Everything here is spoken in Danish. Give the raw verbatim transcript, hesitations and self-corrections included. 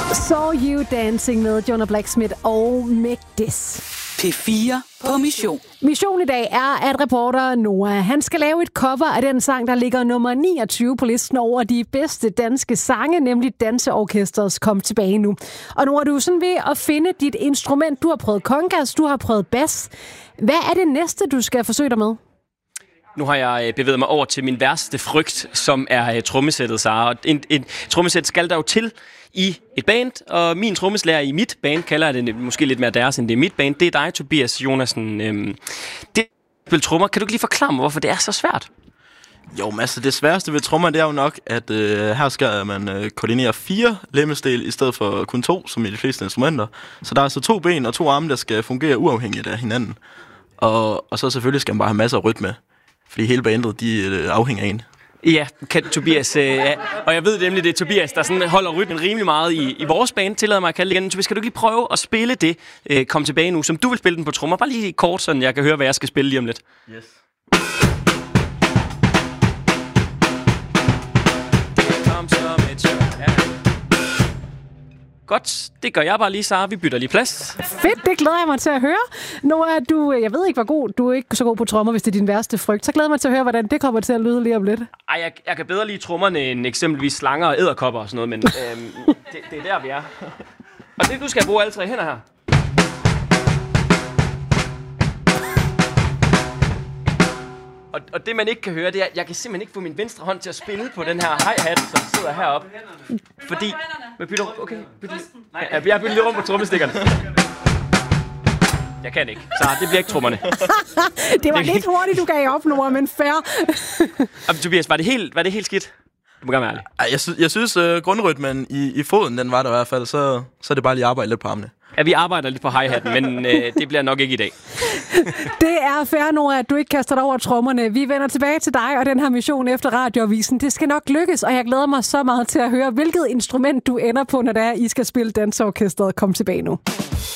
Saw You Dancing med Jonah Blacksmith og Megdis. P fire på mission. Mission i dag er, at reporter Noah, han skal lave et cover af den sang, der ligger nummer niogtyve på listen over de bedste danske sange, nemlig Danseorkestrets Kom tilbage nu. Og Noah, du er sådan ved at finde dit instrument. Du har prøvet congas, du har prøvet bas. Hvad er det næste, du skal forsøge dig med? Nu har jeg bevæget mig over til min værste frygt, som er trommesættet, Sara. En, en trommesæt skal der jo til i et band, og min trommeslager i mit band kalder det måske lidt mere deres, end det er mit band. Det er dig, Tobias Jonassen. Øhm, det er trommer. Kan du ikke lige forklare mig, hvorfor det er så svært? Jo, men altså det sværeste ved trommer, det er jo nok, at øh, her skal man øh, koordinere fire lemmestel i stedet for kun to, som i de fleste instrumenter. Så der er altså to ben og to arme, der skal fungere uafhængigt af hinanden. Og, og så selvfølgelig skal man bare have masser af rytme, fordi hele bandet, de øh, afhænger af en. Ja, kan Tobias, øh, ja. Og jeg ved nemlig, det er Tobias, der sådan holder rytmen rimelig meget i, i vores band. Tillader mig at kalde det igen. Tobias, skal du ikke lige prøve at spille det, øh, Kom tilbage nu, som du vil spille den på trommer? Bare lige kort, så jeg kan høre, hvad jeg skal spille lige om lidt. Yes. Kom som et chok. Ja. Godt, det gør jeg bare lige, Sara. Vi bytter lige plads. Fedt, det glæder jeg mig til at høre. Noah, du, jeg ved ikke, hvor god, du er ikke så god på trommer, hvis det er din værste frygt. Så glæder jeg mig til at høre, hvordan det kommer til at lyde lige om lidt. Ej, jeg, jeg kan bedre lide trommerne end eksempelvis slanger og edderkopper og sådan noget, men øhm, det, det er der, vi er. Og det, du skal bruge alle tre hænder her. Og, og det, man ikke kan høre, det er, at jeg kan simpelthen ikke få min venstre hånd til at spille på den her hi-hat, som sidder heroppe. Fordi... Med bytter, okay, bytter, ja, jeg bytter lidt rundt på trommestikkerne. Jeg kan ikke, så det bliver ikke trommerne. Det var lidt hurtigt, du gav op, Noah, men fair. Og, Tobias, var det helt, var det helt skidt? Du må gerne være ærlig. Ej, jeg, sy- jeg synes, uh, grundrytmen i, i foden, den var der i hvert fald, så, så er det bare lige at arbejde lidt på armene. Ja, vi arbejder lidt på hi-hatten, men øh, det bliver nok ikke i dag. Det er fair, Noah, at du ikke kaster dig over trommerne. Vi vender tilbage til dig og den her mission efter radioavisen. Det skal nok lykkes, og jeg glæder mig så meget til at høre, hvilket instrument du ender på, når det er, I skal spille Danseorkestret Kom tilbage nu.